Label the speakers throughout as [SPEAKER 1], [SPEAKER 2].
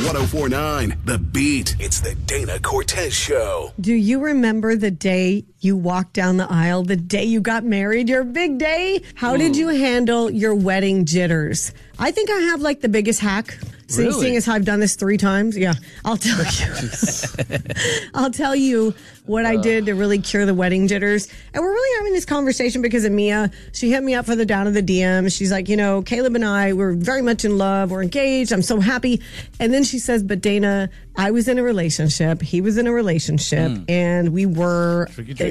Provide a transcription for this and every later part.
[SPEAKER 1] 104.9 The Beat. It's the Dana Cortez Show.
[SPEAKER 2] Do you remember the day you walked down the aisle, the day you got married, your big day? How did you handle your wedding jitters? I think I have like the biggest hack. Seeing as how I've done this 3 times. Yeah, I'll tell you. I'll tell you what I did to really cure the wedding jitters. And we're really having this conversation because of Mia. She hit me up for the down of the DM. She's like, you know, Caleb and I, we're very much in love. We're engaged. I'm so happy. And then she says, but Dana, I was in a relationship. He was in a relationship. And we were,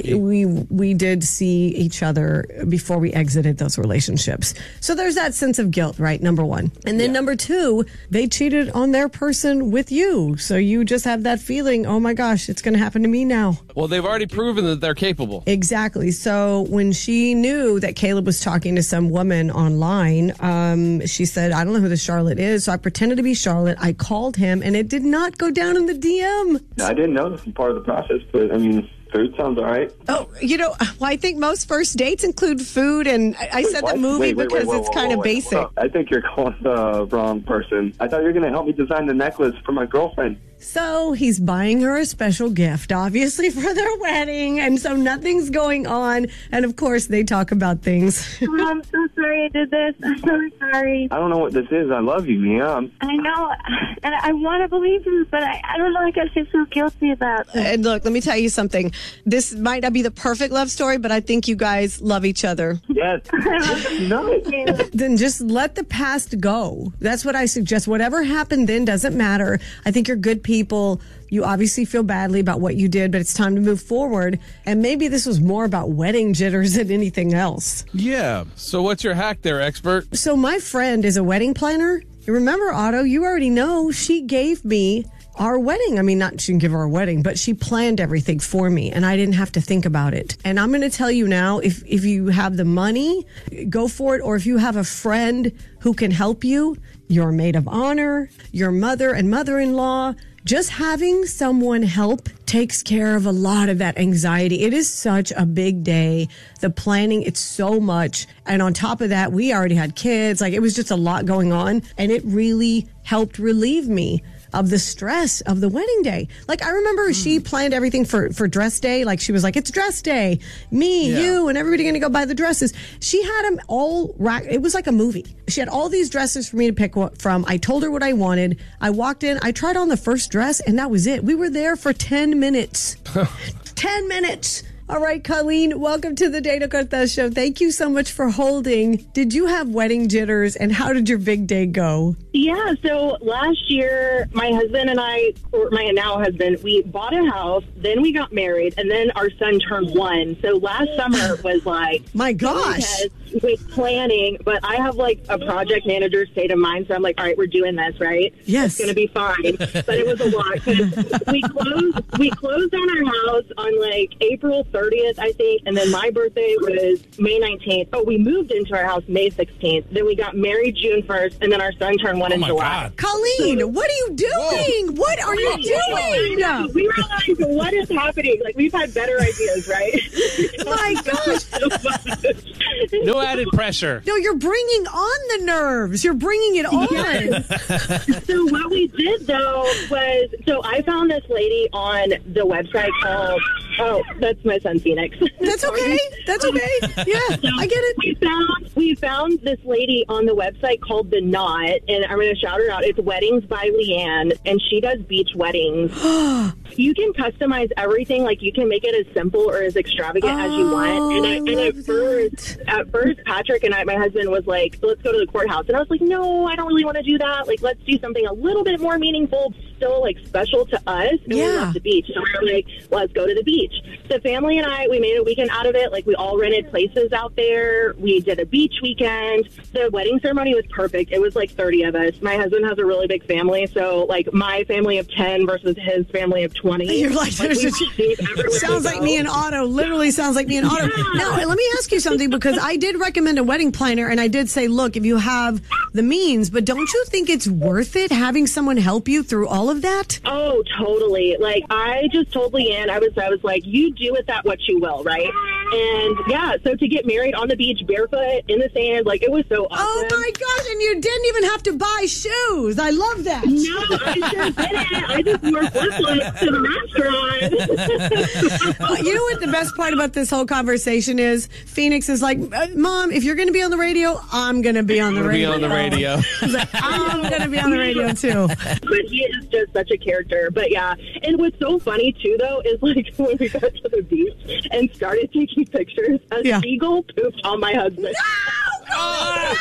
[SPEAKER 2] we did see each other before we exited those relationships. So there's that sense of guilt, right? Number one. And then number 2, they cheated on their person with you. So you just have that feeling, oh my gosh, it's going to happen to me now.
[SPEAKER 3] Well, they've already proven that they're capable.
[SPEAKER 2] Exactly. So when she knew that Caleb was talking to some woman online, she said, I don't know who this Charlotte is. So I pretended to be Charlotte. I called him and it did not go down in the DM.
[SPEAKER 4] I didn't know this was part of the process, but I mean, food sounds all right.
[SPEAKER 2] Oh, you know, well, I think most first dates include food, and I said the movie because it's kind of basic.
[SPEAKER 4] I think you're calling the wrong person. I thought you were going to help me design the necklace for my girlfriend.
[SPEAKER 2] So he's buying her a special gift, obviously, for their wedding, and so nothing's going on. And, of course, they talk about things.
[SPEAKER 5] Oh, I'm so sorry I did this. I'm so sorry.
[SPEAKER 4] I don't know what this is. I love you, Mia.
[SPEAKER 5] I know, and I want to believe you, but I don't know. I guess I feel guilty about it.
[SPEAKER 2] And look, let me tell you something. This might not be the perfect love story, but I think you guys love each other.
[SPEAKER 4] Yes. No.
[SPEAKER 2] Then just let the past go. That's what I suggest. Whatever happened then doesn't matter. I think you're good people. You obviously feel badly about what you did, but it's time to move forward. And maybe this was more about wedding jitters than anything else.
[SPEAKER 3] Yeah. So what's your hack there, expert?
[SPEAKER 2] So my friend is a wedding planner. You remember, Otto, you already know she gave me our wedding. I mean, not she didn't give our wedding, but she planned everything for me and I didn't have to think about it. And I'm going to tell you now, if you have the money, go for it. Or if you have a friend who can help you, your maid of honor, your mother and mother-in-law, just having someone help takes care of a lot of that anxiety. It is such a big day. The planning, it's so much. And on top of that, we already had kids. Like, it was just a lot going on. And it really helped relieve me of the stress of the wedding day. Like, I remember she planned everything for dress day. Like, she was like, it's dress day. Me, you, and everybody going to go buy the dresses. She had them all racked. It was like a movie. She had all these dresses for me to pick from. I told her what I wanted. I walked in. I tried on the first dress, and that was it. We were there for 10 minutes. 10 minutes. All right, Colleen, welcome to the Dana Cortez Show. Thank you so much for holding. Did you have wedding jitters, and how did your big day go?
[SPEAKER 6] Yeah, so last year, my husband and I, or my now husband, we bought a house, then we got married, and then our son turned 1. So last summer was like...
[SPEAKER 2] My gosh!
[SPEAKER 6] With planning, but I have like a project manager state of mind, so I'm like, all right, we're doing this, right?
[SPEAKER 2] Yes.
[SPEAKER 6] It's going to be fine. But it was a lot, because we closed on our house on like April 30th, I think, and then my birthday was May 19th. Oh, we moved into our house May 16th. Then we got married June 1st, and then our son turned 1 in July.
[SPEAKER 3] God.
[SPEAKER 2] Colleen, what are you doing?
[SPEAKER 3] Whoa.
[SPEAKER 2] What are you doing?
[SPEAKER 6] We were like, what is happening? Like, we've had better ideas, right?
[SPEAKER 2] My gosh.
[SPEAKER 3] No added pressure.
[SPEAKER 2] No, you're bringing on the nerves. You're bringing it on.
[SPEAKER 6] Yes. So what we did, though, was, so I found this lady on the website called, oh, that's my son, Phoenix.
[SPEAKER 2] That's okay. That's okay. Yeah,
[SPEAKER 6] So
[SPEAKER 2] I get it.
[SPEAKER 6] We found this lady on the website called The Knot, and I'm going to shout her out. It's Weddings by Leanne, and she does beach weddings. You can customize everything. Like, you can make it as simple or as extravagant as you want. And at first, Patrick and I, my husband, was like, let's go to the courthouse. And I was like, no, I don't really want to do that. Like, let's do something a little bit more meaningful, still, like, special to us. And we love the beach. So we were like, let's go to the beach. The family and I, we made a weekend out of it. Like, we all rented places out there. We did a beach weekend. The wedding ceremony was perfect. It was like 30 of us. My husband has a really big family. So, like, my family of 10 versus his family of 20.
[SPEAKER 2] You're like, sounds like me and Otto. Literally sounds like me and Otto. Now, let me ask you something, because I did recommend a wedding planner, and I did say, look, if you have the means, but don't you think it's worth it having someone help you through all of that?
[SPEAKER 6] Oh, totally. Like, I just told Leanne, I was like, you do with that what you will, right? And yeah, so to get married on the beach barefoot in the sand, like, it was so awesome.
[SPEAKER 2] Oh my gosh, and you didn't even have to buy shoes. I love that.
[SPEAKER 6] No, I just didn't. I just wore flip-flops to the restaurant.
[SPEAKER 2] You know what the best part about this whole conversation is? Phoenix is like, Mom, if you're going to be on the radio, I'm going to be on the radio.
[SPEAKER 3] Be on the radio.
[SPEAKER 2] He's like, I'm going to be on the radio too.
[SPEAKER 6] But he is just such a character. But yeah, and what's so funny too, though, is like when we got to the beach and started taking pictures, a seagull pooped on my husband.
[SPEAKER 2] No!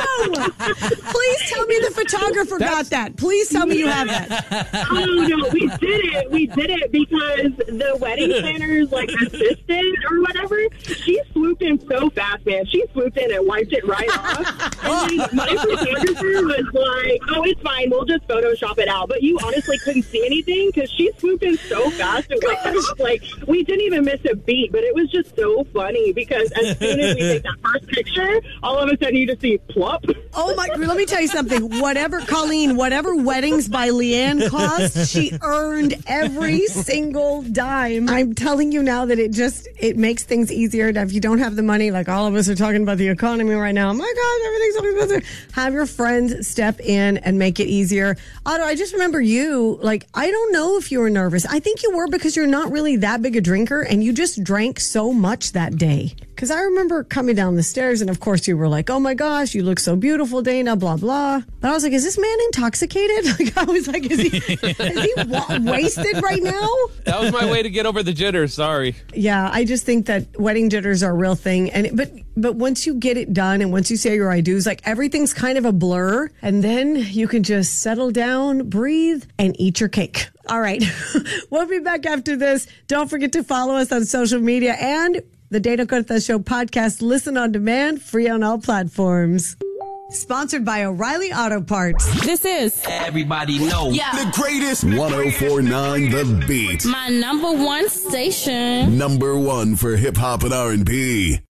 [SPEAKER 2] Please tell me the photographer got that. Please tell me you have that.
[SPEAKER 6] Oh no, we did it because the wedding planner's like assistant or whatever, she swooped in so fast, man. She swooped in and wiped it right off. And then my photographer was like, "Oh, it's fine. We'll just Photoshop it out." But you honestly couldn't see anything because she swooped in so fast and wiped it off. Like, we didn't even miss a beat. But it was just so funny because as soon as we take that first picture, all of a sudden you just see plop.
[SPEAKER 2] Oh my! Let me tell you something. Whatever Weddings by Leanne cost, she earned every single dime. I'm telling you now that it makes things easier. If you don't have the money, like all of us are talking about the economy right now. Oh my God, everything's so expensive. Have your friends step in and make it easier. Otto, I just remember you. Like, I don't know if you were nervous. I think you were because you're not really that big a drinker, and you just drank so much that day. Because I remember coming down the stairs, and of course you were like, "Oh my gosh, you look so beautiful, Dana." Blah blah. But I was like, "Is this man intoxicated?" Like, I was like, "Is he wasted right now?"
[SPEAKER 3] That was my way to get over the jitters. Sorry.
[SPEAKER 2] Yeah, I just think that wedding jitters are a real thing, and but once you get it done and once you say your I do's, like everything's kind of a blur, and then you can just settle down, breathe, and eat your cake. All right, we'll be back after this. Don't forget to follow us on social media and the Dana Cortez Show podcast. Listen on demand, free on all platforms. Sponsored by O'Reilly Auto Parts.
[SPEAKER 7] This is
[SPEAKER 1] Everybody know
[SPEAKER 7] the
[SPEAKER 1] greatest 104.9 The Beat.
[SPEAKER 7] My number one station.
[SPEAKER 1] Number one for hip hop and R&B.